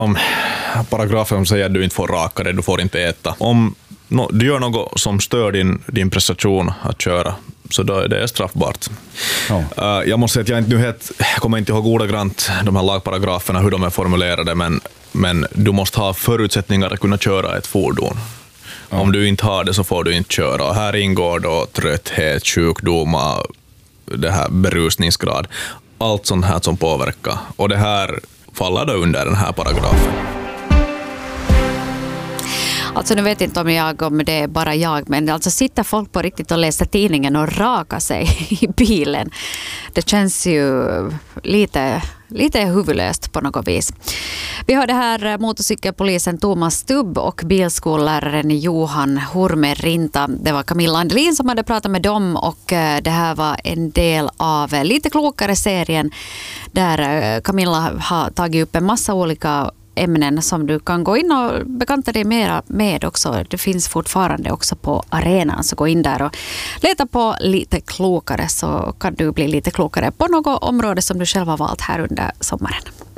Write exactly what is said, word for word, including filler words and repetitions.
om paragrafen som säger att du inte får raka det, du får inte äta. Om no, du gör något som stör din, din prestation att köra, så då är det straffbart. Ja. Uh, jag måste säga att jag inte nu helt, kommer inte ihåg ordagrant de här lagparagraferna, hur de är formulerade, men, men du måste ha förutsättningar att kunna köra ett fordon. Ja. Om du inte har det så får du inte köra. Och här ingår då trötthet, sjukdomar, det här berusningsgrad, allt sånt här som påverkar. Och det här faller då under den här paragrafen. Alltså nu vet inte om jag, om det är bara jag, men alltså sitter folk på riktigt och läser tidningen och rakar sig i bilen. Det känns ju lite, lite huvudlöst på något vis. Vi har det här motorcykelpolisen Thomas Stubb och bilskolläraren Johan Hurmerinta. Det var Camilla Andelin som hade pratat med dem, och det här var en del av Lite klokare serien där Camilla har tagit upp en massa olika ämnen som du kan gå in och bekanta dig mera med också. Det finns fortfarande också på arenan, så gå in där och leta på Lite klokare, så kan du bli lite klokare på något område som du själv har valt här under sommaren.